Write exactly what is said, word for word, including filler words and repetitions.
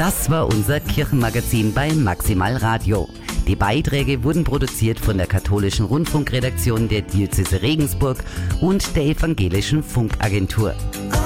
Das war unser Kirchenmagazin bei Maximal Radio. Die Beiträge wurden produziert von der katholischen Rundfunkredaktion der Diözese Regensburg und der evangelischen Funkagentur.